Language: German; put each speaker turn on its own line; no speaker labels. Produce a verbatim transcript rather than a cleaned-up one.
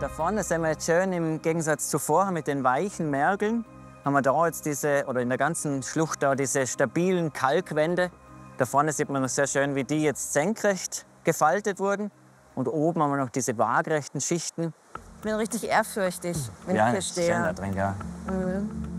Da vorne sehen wir jetzt schön im Gegensatz zu vorher mit den weichen Mergeln, haben wir da jetzt diese, oder in der ganzen Schlucht da, diese stabilen Kalkwände. Da vorne sieht man noch sehr schön, wie die jetzt senkrecht gefaltet wurden. Und oben haben wir noch diese waagrechten Schichten.
Ich bin richtig ehrfürchtig, wenn
Ja,
ich hier
ist schön
stehe.
da drin, ja.
Mhm.